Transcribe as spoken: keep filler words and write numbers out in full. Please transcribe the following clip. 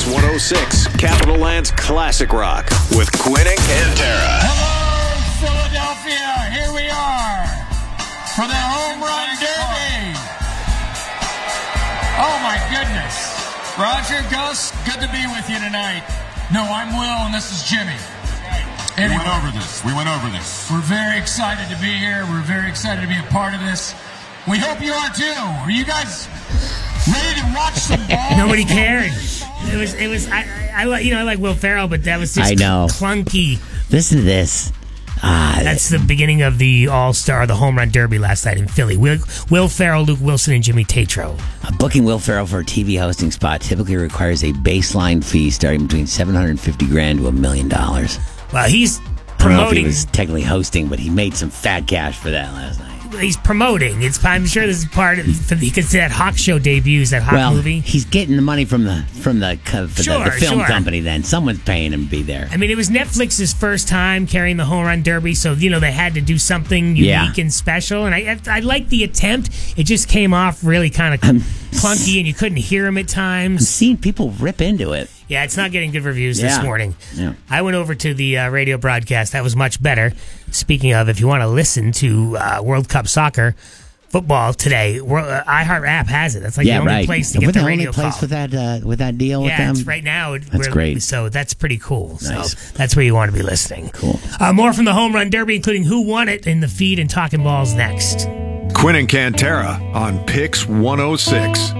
one oh six, Capital Land's Classic Rock with Quinn and Cantera. Hello, Philadelphia. Here we are for the Home Run Derby. Oh, my goodness. Roger, Gus, good to be with you tonight. No, I'm Will, and this is Jimmy. Anyway, we went over this. We went over this. We're very excited to be here. We're very excited to be a part of this. We hope you are, too. Are you guys ready to watch some ball? Nobody cared. It was, it was, I, I, I, you know, I like Will Ferrell, but that was just I know. clunky. Listen to this. Ah, That's the beginning of the All-Star, the Home Run Derby last night in Philly. Will, Will Ferrell, Luke Wilson, and Jimmy Tatro. Uh, booking Will Ferrell for a T V hosting spot typically requires a baseline fee starting between seven hundred fifty grand to a million dollars. Well, he's I don't know if promoting. he was technically hosting, but he made some fat cash for that last night. He's promoting. It's. I'm sure this is part of because that Hawk Show debuts, that Hawk well, movie. he's getting the money from the from the, uh, for Sure, the, the film sure. company. Then someone's paying him to be there. I mean, it was Netflix's first time carrying the Home Run Derby, so you know they had to do something unique Yeah. and special. And I, I, I like the attempt. It just came off really kind of clunky, and you couldn't hear him at I'm times. seeing people rip into it. Yeah, it's not getting good reviews Yeah. this morning. Yeah. I went over to the uh, radio broadcast. That was much better. Speaking of, if you want to listen to uh, World Cup soccer football today, World, uh, iHeart app has it. That's like yeah, the only right. place to We're get the the radio only place call. with that uh, with that deal with Yeah, them. it's right now. it- That's we're- great. So that's pretty cool. Nice. So that's where you want to be listening. Cool. Uh, more from the Home Run Derby, including who won it in the feed and Talking Balls next. Quinn and Cantera on Pix one oh six.